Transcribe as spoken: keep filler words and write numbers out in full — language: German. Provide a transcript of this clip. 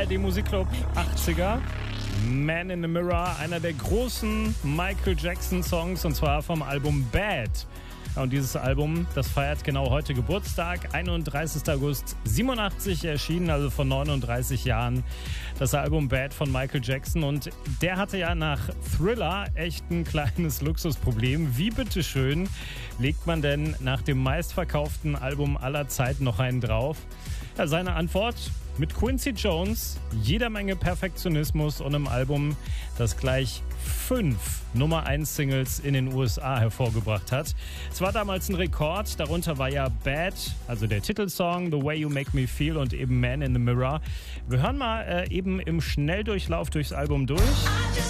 A R D Musikclub achtziger. Man in the Mirror, einer der großen Michael Jackson Songs, und zwar vom Album Bad. Und dieses Album, das feiert genau heute Geburtstag, einunddreißigster August siebenundachtzig erschienen, also vor neununddreißig Jahren, das Album Bad von Michael Jackson. Und der hatte ja nach Thriller echt ein kleines Luxusproblem. Wie bitteschön legt man denn nach dem meistverkauften Album aller Zeiten noch einen drauf? Ja, seine Antwort: mit Quincy Jones, jeder Menge Perfektionismus und einem Album, das gleich fünf Nummer eins Singles in den U S A hervorgebracht hat. Es war damals ein Rekord, darunter war ja Bad, also der Titelsong, The Way You Make Me Feel und eben Man in the Mirror. Wir hören mal äh, eben im Schnelldurchlauf durchs Album durch.